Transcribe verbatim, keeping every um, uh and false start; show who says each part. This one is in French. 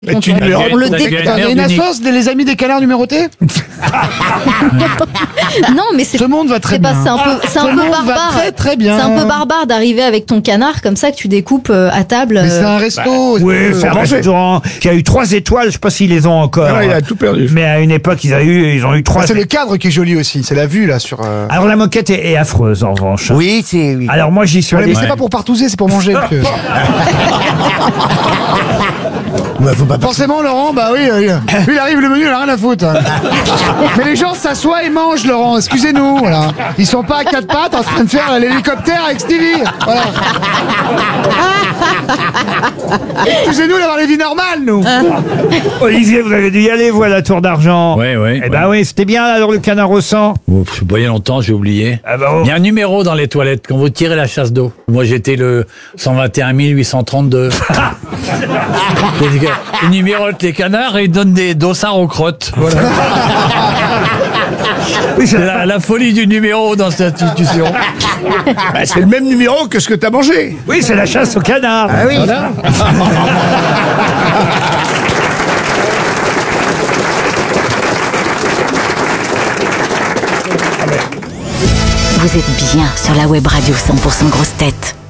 Speaker 1: Mais tu
Speaker 2: on,
Speaker 1: numérotes.
Speaker 2: on le
Speaker 3: T'as
Speaker 2: dé-
Speaker 3: gagné.
Speaker 4: Attends, il y a une
Speaker 3: Unique.
Speaker 4: assoce des les amis des canards numérotés.
Speaker 2: Non, mais c'est
Speaker 4: Ce monde va très
Speaker 2: c'est pas-
Speaker 4: bien.
Speaker 2: c'est un peu, c'est
Speaker 4: Ce
Speaker 2: un peu
Speaker 4: monde va
Speaker 2: barbare.
Speaker 4: très très bien.
Speaker 2: C'est un peu barbare d'arriver avec ton canard comme ça que tu découpes euh, à table.
Speaker 4: Mais c'est
Speaker 2: euh,
Speaker 4: un resto.
Speaker 5: Oui,
Speaker 4: euh,
Speaker 5: c'est un
Speaker 1: manger.
Speaker 5: restaurant qui a eu trois étoiles. Je sais pas s'ils les ont encore.
Speaker 1: Ah, il a tout perdu.
Speaker 5: Mais à une époque, ils, avaient eu, ils ont eu trois.
Speaker 4: Ah, c'est le cadre qui est joli aussi. C'est la vue là sur. euh,
Speaker 5: Alors la moquette est, est affreuse en revanche.
Speaker 6: Oui, c'est. oui.
Speaker 5: Alors moi j'y suis
Speaker 4: Ouais,
Speaker 5: allé.
Speaker 4: mais c'est pas pour partouzer, c'est pour manger. monsieur.
Speaker 6: Bah, faut pas
Speaker 4: Forcément, Laurent, bah oui, euh, lui il arrive le menu, il a rien à foutre. hein. Mais les gens s'assoient et mangent, Laurent. Excusez-nous, voilà. Ils sont pas à quatre pattes en train de faire l'hélicoptère avec Stevie. Voilà. Excusez-nous d'avoir les vies normales, nous.
Speaker 5: Olivier, vous avez dû y aller, vous, à la Tour d'Argent.
Speaker 3: Oui, oui.
Speaker 5: Eh ben oui, c'était bien alors le canard au sang.
Speaker 3: Vous voyez longtemps, j'ai oublié.
Speaker 5: Ah bah, oh.
Speaker 3: Il y a un numéro dans les toilettes quand vous tirez la chasse d'eau. Moi, j'étais le cent vingt et un mille huit cent trente-deux. Il numérote les canards et il donne des dossards aux crottes. Voilà.
Speaker 5: Oui,
Speaker 3: C'est
Speaker 5: c'est
Speaker 3: la, la folie du numéro dans cette institution.
Speaker 1: Bah, c'est le même numéro que ce que t'as mangé.
Speaker 5: oui, c'est la chasse au canard.
Speaker 6: Ah oui.
Speaker 7: Vous êtes bien sur la web radio cent pour cent grosse tête.